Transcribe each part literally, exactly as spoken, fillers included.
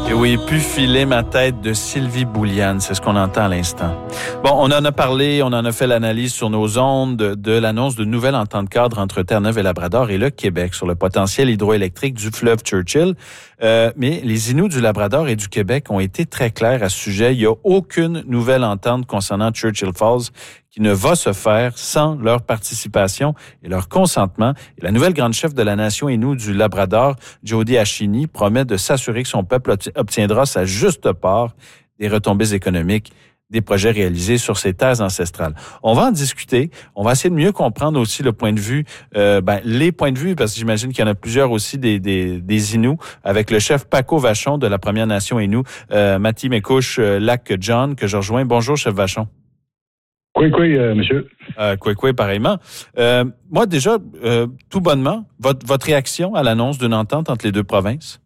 Et oui, pu filer ma tête de Sylvie Bouliane, c'est ce qu'on entend à l'instant. Bon, on en a parlé, on en a fait l'analyse sur nos ondes de, de l'annonce de nouvelle entente cadre entre Terre-Neuve et Labrador et le Québec sur le potentiel hydroélectrique du fleuve Churchill. Euh, mais les Inuits du Labrador et du Québec ont été très clairs à ce sujet. Il n'y a aucune nouvelle entente concernant Churchill Falls qui ne va se faire sans leur participation et leur consentement. Et la nouvelle grande chef de la nation Innu du Labrador, Jody Ashini, promet de s'assurer que son peuple obtiendra sa juste part des retombées économiques des projets réalisés sur ces terres ancestrales. On va en discuter. On va essayer de mieux comprendre aussi le point de vue, euh, ben, les points de vue, parce que j'imagine qu'il y en a plusieurs aussi des, des, des Inuits, avec le chef Paco Vachon de la Première Nation Innu, euh, Matimiekouche Lac John, que je rejoins. Bonjour, chef Vachon. Oui, oui, euh, monsieur. Euh, oui, oui, pareillement. Euh, moi, déjà, euh, tout bonnement, votre, votre réaction à l'annonce d'une entente entre les deux provinces?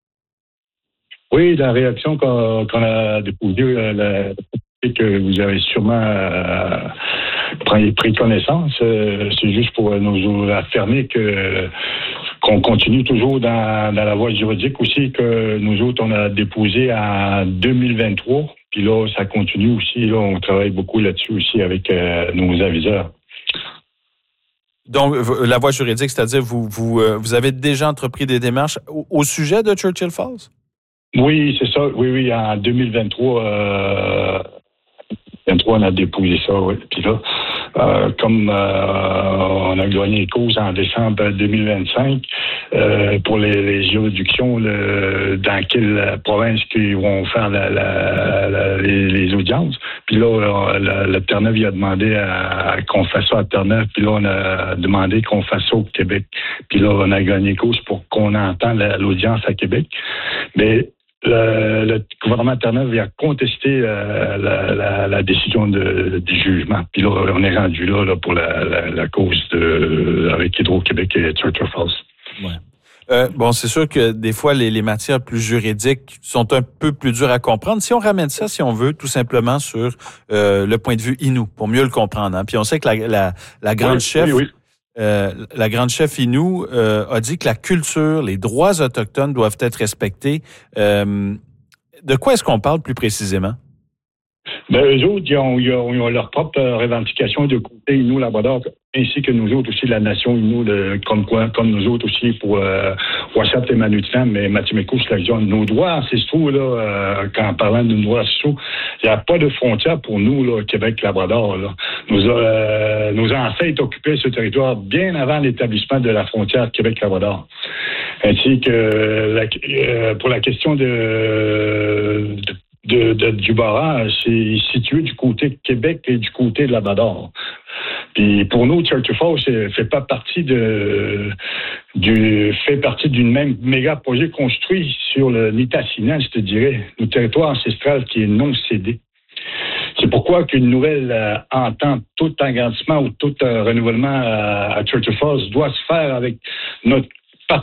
Oui, la réaction qu'on, qu'on a déposée, euh, la, que vous avez sûrement euh, pris, pris connaissance, euh, c'est juste pour nous affirmer que qu'on continue toujours dans, dans la voie juridique aussi, que nous autres, on a déposé en deux mille vingt-trois. Puis là, ça continue aussi. Là, on travaille beaucoup là-dessus aussi avec euh, nos aviseurs. Donc, la voie juridique, c'est-à-dire vous vous euh, vous avez déjà entrepris des démarches au, au sujet de Churchill Falls? Oui, c'est ça. Oui, oui, en deux mille vingt-trois, euh, vingt-trois, on a déposé ça, oui. Puis là, euh, comme euh, on a gagné cause en décembre deux mille vingt-cinq euh, pour les, les juridictions, le, dans quelle province qui vont faire la, la, la, les, les audiences. Puis là, la, la Terre-Neuve il a demandé à, à qu'on fasse ça à Terre-Neuve. Puis là, on a demandé qu'on fasse ça au Québec. Puis là, on a gagné cause pour qu'on entende la, l'audience à Québec. Mais Le, le gouvernement de Terre-Neuve a contesté euh, la, la, la décision de, du jugement. Puis là, on est rendu là, là pour la, la, la cause de avec Hydro-Québec et Churchill Falls. Ouais. Euh, bon, c'est sûr que des fois, les, les matières plus juridiques sont un peu plus dures à comprendre. Si on ramène ça, si on veut, tout simplement sur euh, le point de vue Innu, pour mieux le comprendre. Hein. Puis on sait que la, la, la grande oui, chef... Oui, oui. Euh, la grande chef Innu euh, a dit que la culture, les droits autochtones doivent être respectés. Euh, de quoi est-ce qu'on parle plus précisément? Ben, eux autres, ils ont, ils ont, ils ont leur propre revendication de côté Innu Labrador, ainsi que nous autres aussi, la nation Innu, de, comme quoi, comme nous autres aussi pour euh, Ouassat et Manutian, mais Matimiekouche Lac John. Nos droits ancestraux, là, euh, quand en parlant de nos droits ancestraux, il n'y a pas de frontière pour nous, là, Québec-Labrador. Là. Nos, euh, nos ancêtres occupaient ce territoire bien avant l'établissement de la frontière Québec-Labrador. Ainsi que la, euh, pour la question de, de De, de, du barrage, c'est situé du côté de Québec et du côté de Labrador. Puis pour nous, Churchill Falls fait pas partie de du fait partie d'une même méga projet construit sur le Nitassinan, je te dirais, le territoire ancestral qui est non cédé. C'est pourquoi qu'une nouvelle euh, entente, tout agrandissement ou tout euh, renouvellement euh, à Churchill Falls doit se faire avec notre